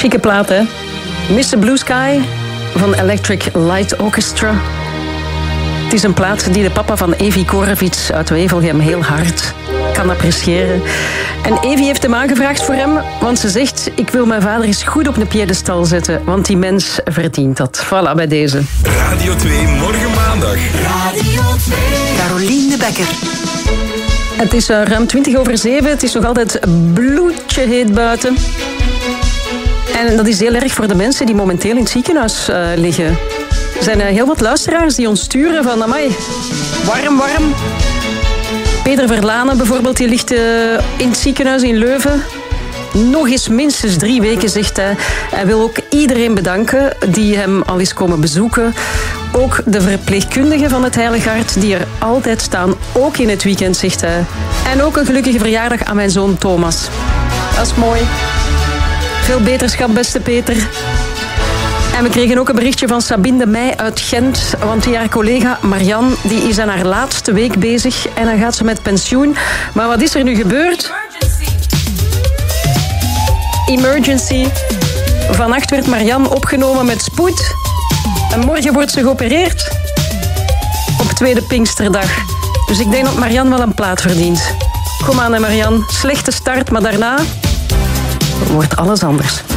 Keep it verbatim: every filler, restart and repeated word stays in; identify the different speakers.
Speaker 1: Chique plaat, hè? mister Blue Sky van Electric Light Orchestra. Het is een plaat die de papa van Evi Korevic uit Wevelgem heel hard kan appreciëren. En Evi heeft hem aangevraagd voor hem, want ze zegt: ik wil mijn vader eens goed op een piedestal zetten, want die mens verdient dat. Voilà, bij deze.
Speaker 2: Radio twee, morgen maandag.
Speaker 3: Radio twee.
Speaker 4: Carolien de Bekker.
Speaker 1: Het is uh, ruim twintig over zeven. Het is nog altijd bloedje heet buiten. En dat is heel erg voor de mensen die momenteel in het ziekenhuis uh, liggen. Er zijn uh, heel wat luisteraars die ons sturen van: amai, warm, warm. Peter Verlanen bijvoorbeeld, die ligt uh, in het ziekenhuis in Leuven. Nog eens minstens drie weken, zegt hij. Hij wil ook iedereen bedanken die hem al is komen bezoeken. Ook de verpleegkundigen van het Heilig Hart, die er altijd staan, ook in het weekend, zegt hij. En ook een gelukkige verjaardag aan mijn zoon Thomas. Dat is mooi. Veel beterschap, beste Peter. En we kregen ook een berichtje van Sabine de Meij uit Gent. Want haar collega Marianne die is aan haar laatste week bezig. En dan gaat ze met pensioen. Maar wat is er nu gebeurd? Emergency. Vannacht werd Marianne opgenomen met spoed. En morgen wordt ze geopereerd. Op tweede Pinksterdag. Dus ik denk dat Marianne wel een plaat verdient. Kom aan, hè, Marianne. Slechte start, maar daarna wordt alles anders.